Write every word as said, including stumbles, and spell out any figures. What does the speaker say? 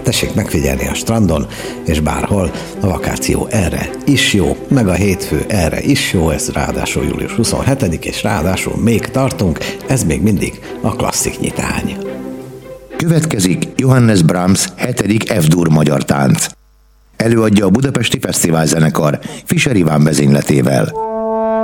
tessék megfigyelni a strandon, és bárhol a vakáció erre is jó, meg a hétfő erre is jó, ez ráadásul július huszonhetedike, és ráadásul még tartunk, ez még mindig a klasszik nyitány. Következik Johannes Brahms hetedik F-dur magyar tánc. Előadja a Budapesti Fesztivál Zenekar Fischer Iván vezényletével.